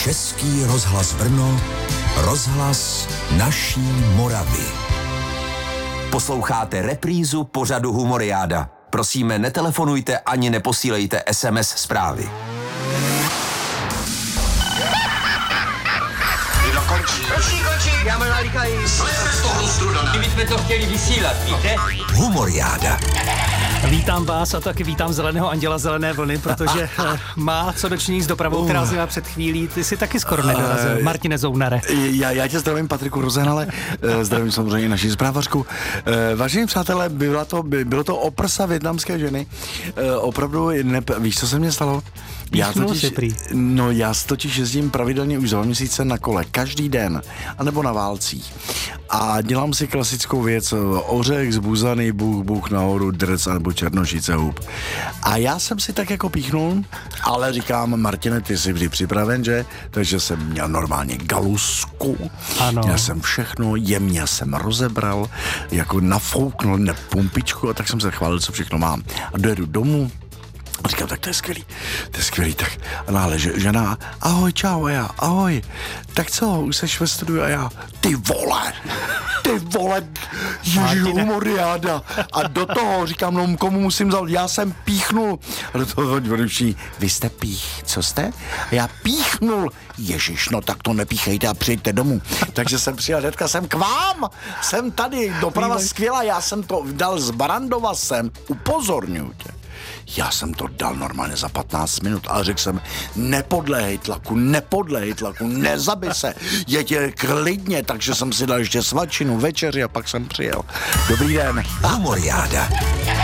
Český rozhlas Brno, rozhlas naší Moravy. Posloucháte reprízu pořadu Humoriáda. Prosíme, netelefonujte ani neposílejte SMS zprávy. Končí, já mám nalíkají. Slezte z toho strudana. My jsme to chtěli vysílat, víte? Humoriáda. Vítám vás a taky vítám Zeleného anděla Zelené vlny, protože má co dočinění s dopravou, která zněla před chvílí. Ty jsi taky skoro nedorazil, Martine Zounare. Já tě zdravím, Patriku Rozehnale, zdravím samozřejmě naši zprávařku. Vážení přátelé, bylo to o prsa vietnamské ženy. Opravdu, víš, co se mně stalo? Já totiž jezdím pravidelně už 2 měsíce na kole, každý den, anebo na válcích. A dělám si klasickou věc, ořech zbuzaný, bůh nahoru, drc nebo černošice hub. A já jsem si tak jako píchnul, ale říkám, Martine, ty jsi vždy připraven, že? Takže jsem měl normálně galusku, měl jsem všechno, jemně jsem rozebral, jako nafouknul pumpičku a tak jsem se chválil, co všechno mám. A dojedu domů, a říkám, tak to je skvělý, tak a náhle žena, ahoj, čau, a já, ahoj, tak co, už seš ve studiu a já, ty vole, ježiš, Humoriáda. A do toho říkám, no komu musím zavolat, já jsem píchnul. A do toho všichni, vy jste co jste? A já píchnul. Ježiš, no tak to nepíchejte a přijďte domů. Takže jsem přijel, hnedka jsem k vám, jsem tady, doprava skvělá, já jsem to dal z Barandova sem, upozorňuji tě. Já jsem to dal normálně za 15 minut, ale řekl jsem, nepodléhej tlaku, nezabij se, jeďte klidně, takže jsem si dal ještě svačinu, večeři a pak jsem přijel. Dobrý den. Humoriáda.